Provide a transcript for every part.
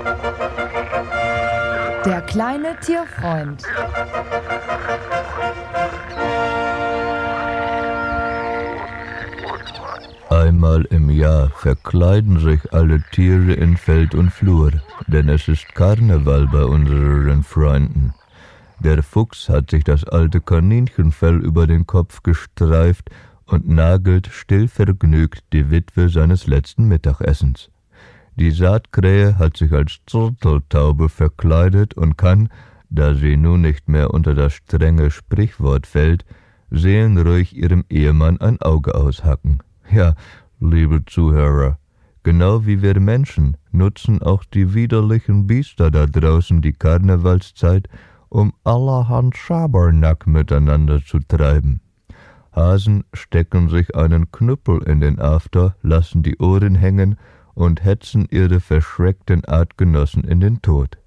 Der kleine Tierfreund. Einmal im Jahr verkleiden sich alle Tiere in Feld und Flur, denn es ist Karneval bei unseren Freunden. Der Fuchs hat sich das alte Kaninchenfell über den Kopf gestreift und nagelt stillvergnügt die Witwe seines letzten Mittagessens. Die Saatkrähe hat sich als Turteltaube verkleidet und kann, da sie nun nicht mehr unter das strenge Sprichwort fällt, seelenruhig ihrem Ehemann ein Auge aushacken. Ja, liebe Zuhörer, genau wie wir Menschen nutzen auch die widerlichen Biester da draußen die Karnevalszeit, um allerhand Schabernack miteinander zu treiben. Hasen stecken sich einen Knüppel in den After, lassen die Ohren hängen und hetzen ihre verschreckten Artgenossen in den Tod.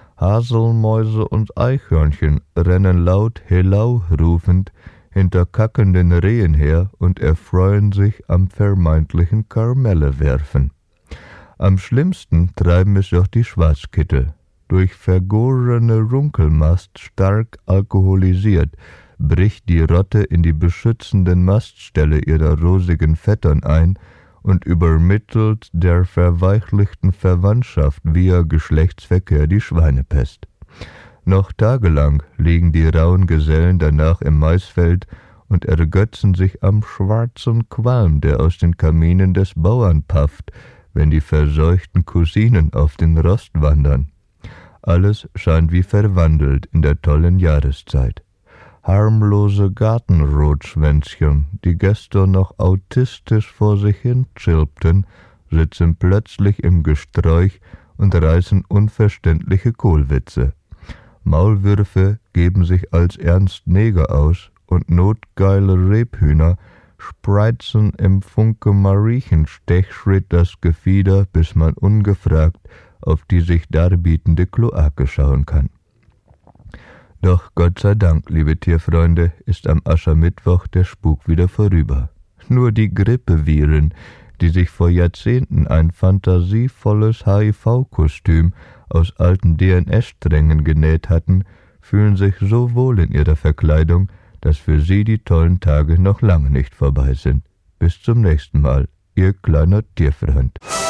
Haselmäuse und Eichhörnchen rennen laut Helau rufend hinter kackenden Rehen her und erfreuen sich am vermeintlichen Karmellewerfen. Am schlimmsten treiben es doch die Schwarzkittel. Durch vergorene Runkelmast stark alkoholisiert, bricht die Rotte in die beschützenden Mastställe ihrer rosigen Vettern ein und übermittelt der verweichlichten Verwandtschaft via Geschlechtsverkehr die Schweinepest. Noch tagelang liegen die rauen Gesellen danach im Maisfeld und ergötzen sich am schwarzen Qualm, der aus den Kaminen des Bauern pafft, wenn die verseuchten Cousinen auf den Rost wandern. Alles scheint wie verwandelt in der tollen Jahreszeit. Harmlose Gartenrotschwänzchen, die gestern noch autistisch vor sich hin chilpten, sitzen plötzlich im Gesträuch und reißen unverständliche Kohlwitze. Maulwürfe geben sich als Ernst Neger aus und notgeile Rebhühner spreizen im Funke-Mariechen-Stechschritt das Gefieder, bis man ungefragt auf die sich darbietende Kloake schauen kann. Doch Gott sei Dank, liebe Tierfreunde, ist am Aschermittwoch der Spuk wieder vorüber. Nur die Grippeviren, die sich vor Jahrzehnten ein fantasievolles HIV-Kostüm aus alten DNS-Strängen genäht hatten, fühlen sich so wohl in ihrer Verkleidung, dass für sie die tollen Tage noch lange nicht vorbei sind. Bis zum nächsten Mal, Ihr kleiner Tierfreund.